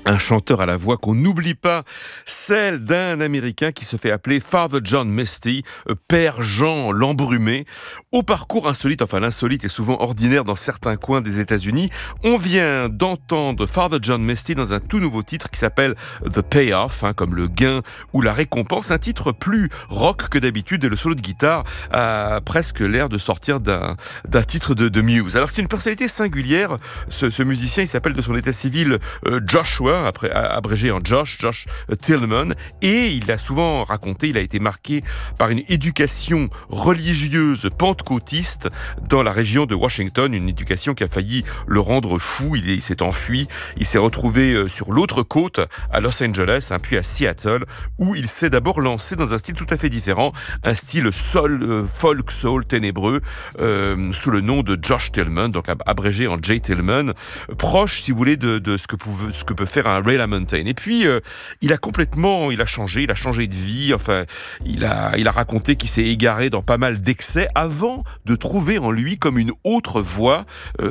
Un chanteur à la voix qu'on n'oublie pas, celle d'un Américain qui se fait appeler Father John Misty, Père Jean l'embrumé. Au parcours insolite, enfin l'insolite est souvent ordinaire dans certains coins des États-Unis. On vient d'entendre Father John Misty dans un tout nouveau titre qui s'appelle The Payoff, comme le gain ou la récompense. Un titre plus rock que d'habitude et le solo de guitare a presque l'air de sortir d'un titre de Muse. Alors c'est une personnalité singulière, ce musicien, il s'appelle de son état civil Joshua, après abrégé en Josh Tillman, et il a souvent raconté, il a été marqué par une éducation religieuse pentecôtiste dans la région de Washington, une éducation qui a failli le rendre fou. Il s'est enfui, il s'est retrouvé sur l'autre côte à Los Angeles, puis à Seattle, où il s'est d'abord lancé dans un style tout à fait différent, un style folk soul ténébreux, sous le nom de Josh Tillman, donc abrégé en J Tillman, proche, si vous voulez, de ce que peut faire un Ray LaMontagne. Et puis il a changé de vie. Enfin, il a raconté qu'il s'est égaré dans pas mal d'excès avant de trouver en lui comme une autre voix,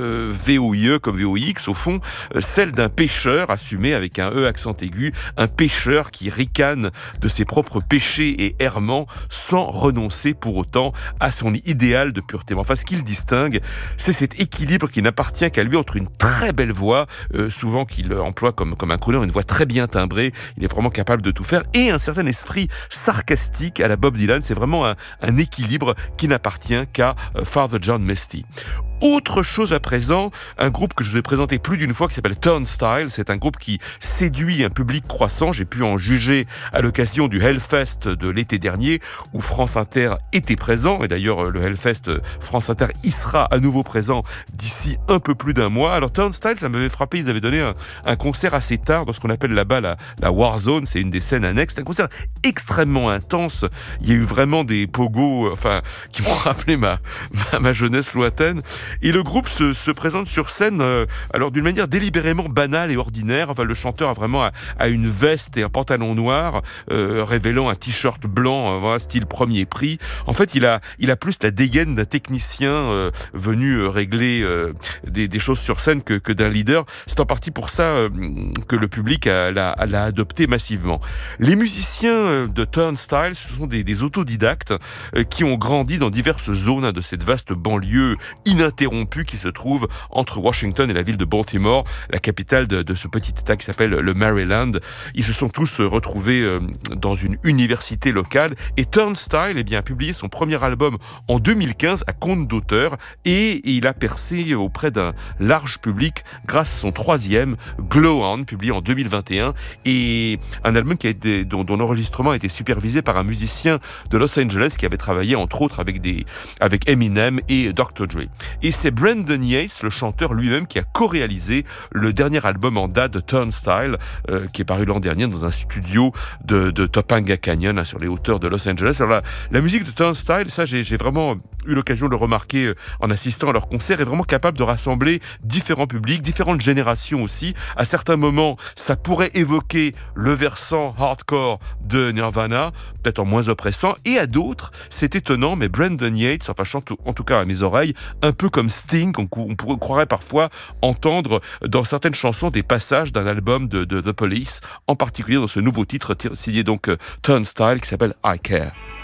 VOIE comme VOX au fond, celle d'un pêcheur assumé avec un E accent aigu, un pêcheur qui ricane de ses propres péchés et errements sans renoncer pour autant à son idéal de pureté. Mais enfin, ce qu'il distingue, c'est cet équilibre qui n'appartient qu'à lui entre une très belle voix, souvent qu'il emploie comme un crooner, une voix très bien timbrée, il est vraiment capable de tout faire, et un certain esprit sarcastique à la Bob Dylan. C'est vraiment un équilibre qui n'appartient qu'à Father John Misty. Autre chose à présent, un groupe que je vous ai présenté plus d'une fois qui s'appelle Turnstile. C'est un groupe qui séduit un public croissant. J'ai pu en juger à l'occasion du Hellfest de l'été dernier où France Inter était présent. Et d'ailleurs, le Hellfest, France Inter y sera à nouveau présent d'ici un peu plus d'un mois. Alors Turnstile, ça m'avait frappé. Ils avaient donné un concert assez tard dans ce qu'on appelle là-bas la War Zone. C'est une des scènes annexes. C'est un concert extrêmement intense. Il y a eu vraiment des pogos, qui m'ont rappelé ma jeunesse lointaine. Et le groupe se présente sur scène alors d'une manière délibérément banale et ordinaire. Enfin, le chanteur a vraiment a une veste et un pantalon noir révélant un t-shirt blanc, style premier prix. En fait, il a plus la dégaine d'un technicien venu régler des choses sur scène que d'un leader. C'est en partie pour ça que le public l'a adopté massivement. Les musiciens de Turnstile, ce sont des autodidactes qui ont grandi dans diverses zones de cette vaste banlieue ininterrompue qui se trouve entre Washington et la ville de Baltimore, la capitale de ce petit état qui s'appelle le Maryland. Ils se sont tous retrouvés dans une université locale, et Turnstile a publié son premier album en 2015 à compte d'auteur, et il a percé auprès d'un large public grâce à son troisième, Glow On, publié en 2021, et un album dont l'enregistrement a été supervisé par un musicien de Los Angeles qui avait travaillé entre autres avec Eminem et Dr. Dre. Et c'est Brandon Yates, le chanteur lui-même, qui a co-réalisé le dernier album en date de Turnstile, qui est paru l'an dernier dans un studio de Topanga Canyon, sur les hauteurs de Los Angeles. Alors la musique de Turnstile, ça j'ai vraiment eu l'occasion de le remarquer en assistant à leur concert, est vraiment capable de rassembler différents publics, différentes générations aussi. À certains moments, ça pourrait évoquer le versant hardcore de Nirvana, peut-être en moins oppressant, et à d'autres, c'est étonnant, mais Brandon Yates, chante en tout cas à mes oreilles, un peu comme Sting, on croirait parfois entendre dans certaines chansons des passages d'un album de The Police, en particulier dans ce nouveau titre signé donc Turnstile qui s'appelle I Care.